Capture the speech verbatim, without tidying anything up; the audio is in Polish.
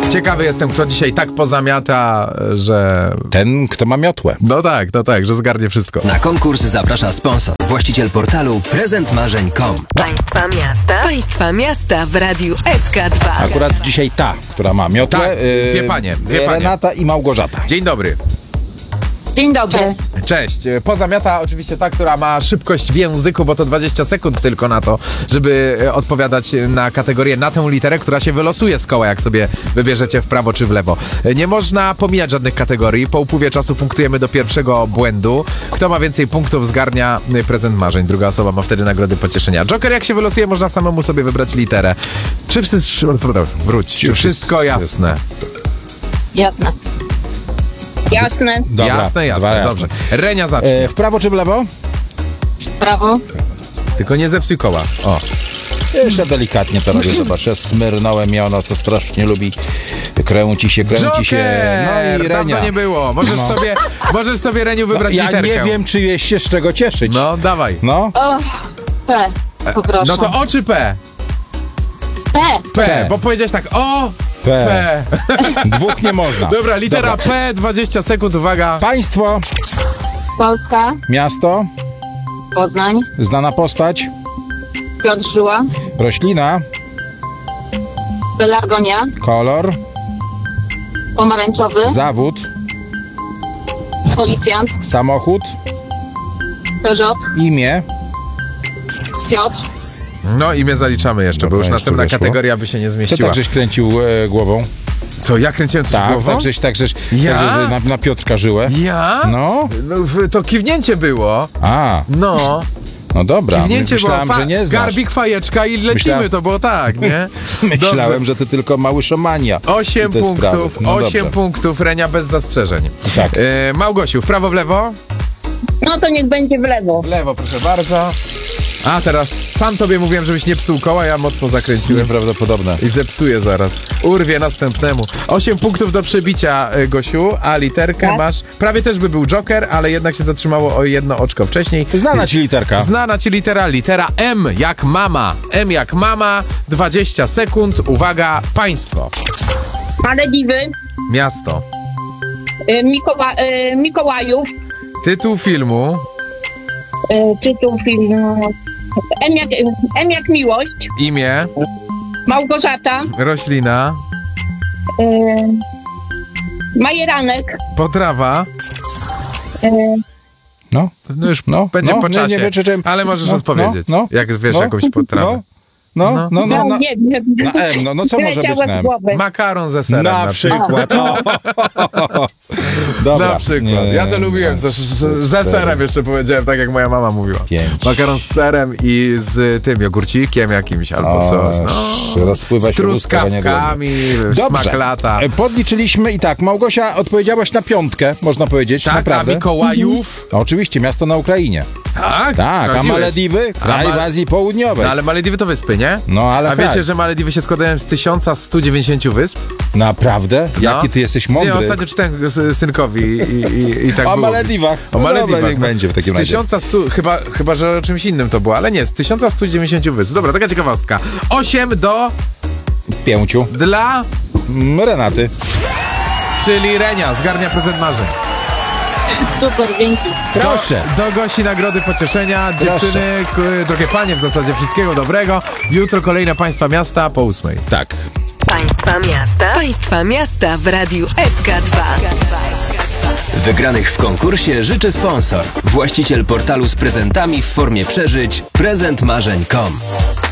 Ciekawy jestem, kto dzisiaj tak pozamiata, że... Ten, kto ma miotłę. No tak, no tak, że zgarnie wszystko. Na konkurs zaprasza sponsor, właściciel portalu prezent marzeń kropka com. Państwa miasta. Państwa miasta w Radiu S K dwa. Akurat dzisiaj ta, która ma miotłę. Tak, dwie panie, dwie panie. Renata i Małgorzata. Dzień dobry. Dzień dobry. Cześć. Pozamiata oczywiście ta, która ma szybkość w języku, bo to dwadzieścia sekund tylko na to, żeby odpowiadać na kategorię, na tę literę, która się wylosuje z koła, jak sobie wybierzecie w prawo czy w lewo. Nie można pomijać żadnych kategorii. Po upływie czasu punktujemy do pierwszego błędu. Kto ma więcej punktów, zgarnia prezent marzeń. Druga osoba ma wtedy nagrody pocieszenia. Joker, jak się wylosuje, można samemu sobie wybrać literę. Czy wszystko... Wróć. Czy wszystko jasne? Jasne. Jasne. Dobra, jasne, jasne. jasne. Dobrze. Renia zacznie. E, w prawo czy w lewo? Prawo. Tylko nie zepsuj koła. O. Jeszcze delikatnie to robię, zobacz. Ja smyrnąłem ją, ono co strasznie lubi. Kręci się, kręci Joker! się. No i Dawno Renia. nie było. Możesz No. sobie, możesz sobie, Reniu, wybrać Ja literkę. nie wiem, czy jest się z czego cieszyć. No, dawaj. No. O, P. Poproszę. No to O czy P? P. P, P. bo powiedziałeś tak O, P. P. Dwóch nie można. Dobra, litera Dobra. P, dwadzieścia sekund, uwaga. Państwo, Polska. miasto, Poznań. znana postać, Piotr Żyła. roślina, Pelargonia. kolor, Pomarańczowy. zawód, Policjant. samochód, Peugeot. imię. Piotr. No i mnie zaliczamy jeszcze, Dobra, bo już jeszcze następna weszło. kategoria by się nie Co zmieściła. tak żeś kręcił e, głową? Co, ja kręciłem coś Tak, głową? tak żeś, tak żeś, Ja? tak żeś na, na Piotrka żyłę. Ja? No. No, w- to kiwnięcie było. A, No. no dobra. Kiwnięcie Myślałem, było. Fa- że nie znasz. Garbik, fajeczka i lecimy, Myślałem- to było tak, nie? Myślałem, Dobrze. że ty tylko mały szomania. Osiem I te punktów, sprawy. No osiem dobrze. punktów, Renia bez zastrzeżeń. Tak. E, Małgosiu, w prawo, w lewo? No to niech będzie w lewo. W lewo, proszę bardzo. A teraz sam tobie mówiłem, żebyś nie psuł koła, ja mocno zakręciłem Nieprawdopodobne. i zepsuję zaraz. Urwie następnemu. Osiem punktów do przebicia, y, Gosiu, a literkę Tak. masz. Prawie też by był Joker, ale jednak się zatrzymało o jedno oczko wcześniej. Znana ci literka. Znana ci litera, litera M jak mama. M jak mama, dwadzieścia sekund. Uwaga, państwo. Malediwy. Miasto. Y, Mikoła, y, Mikołajów. Tytuł filmu. Y, tytuł filmu. M jak, M jak miłość. Imię. Małgorzata. Roślina. Y, Majeranek. Potrawa. Y, No. No już No, będzie no, po nie, czasie, nie wiem, czy- czy- ale możesz no, odpowiedzieć, no, no, jak wiesz no, jakąś potrawę. No, No. no, no, no, no, no. nie wiem. Na M, no, no co może być Wyleciało na z M? głowy. Makaron ze serem Na przykład. O. Dobra. Na przykład. Nie, Ja to lubiłem. Ze, ze, ze serem jeszcze powiedziałem, tak jak moja mama mówiła. Pięć. Makaron z serem i z tym jogurcikiem jakimś albo O, coś. No. rozpływa się Z truskawkami, Dobrze. smak lata. E, Podliczyliśmy i tak, Małgosia, odpowiedziałaś na piątkę, można powiedzieć, Tak, a naprawdę. Mikołajów? No, oczywiście, miasto na Ukrainie. Tak, Tak, a sprawdziłeś. Malediwy? Kraj A Mal- w Azji Południowej. No, ale Malediwy to wyspy, nie? No, ale A tak. wiecie, że Malediwy się składają z tysiąc sto dziewięćdziesiąt wysp? Naprawdę? Jaki ty jesteś mądry. Nie, ostatnio czytałem s- synkowi i, i, i tak O było. Malediwach. O No Malediwach. dobra, niech będzie w takim z razie. tysiąc sto, chyba, chyba, że o czymś innym to było, ale nie, z tysiąc sto dziewięćdziesiąt wysp. Dobra, taka ciekawostka. osiem do Pięciu. dla, Mm, Renaty. czyli Renia, zgarnia prezent marzeń. Super, dzięki. Proszę. Do, do Gosi nagrody pocieszenia. Proszę. Dziewczyny, k- drogie panie, w zasadzie wszystkiego dobrego. Jutro kolejne państwa miasta po ósmej. Tak. Państwa miasta. Państwa miasta w Radiu S K dwa. Wygranych w konkursie życzy sponsor, właściciel portalu z prezentami w formie przeżyć prezent marzeń kropka com.